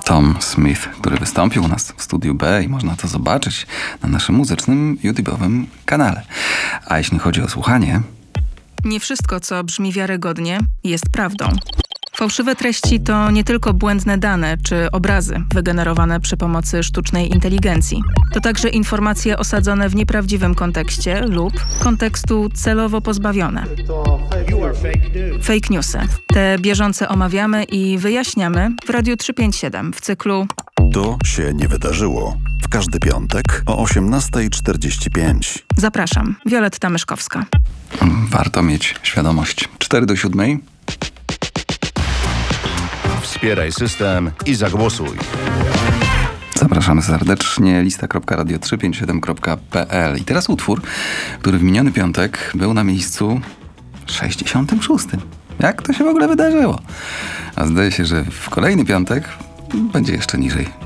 Tom Smith, który wystąpił u nas w Studiu B i można to zobaczyć na naszym muzycznym YouTube'owym kanale. A jeśli chodzi o słuchanie... Nie wszystko, co brzmi wiarygodnie, jest prawdą. Fałszywe treści to nie tylko błędne dane czy obrazy wygenerowane przy pomocy sztucznej inteligencji. To także informacje osadzone w nieprawdziwym kontekście lub kontekstu celowo pozbawione. Fake newsy. Te bieżące omawiamy i wyjaśniamy w Radiu 357 w cyklu To się nie wydarzyło. W każdy piątek o 18:45. Zapraszam, Wioletta Myszkowska. Warto mieć świadomość. 6:45. Wspieraj system i zagłosuj. Zapraszamy serdecznie, lista.radio357.pl. I teraz utwór, który w miniony piątek był na miejscu 66. Jak to się w ogóle wydarzyło? A zdaje się, że w kolejny piątek będzie jeszcze niżej.